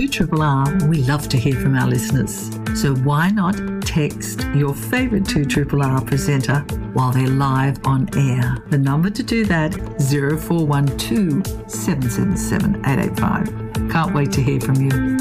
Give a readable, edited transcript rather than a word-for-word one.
2RRR, we love to hear from our listeners. So why not text your favourite 2RRR presenter while they're live on air? The number to do that, 0412 777 885. Can't wait to hear from you.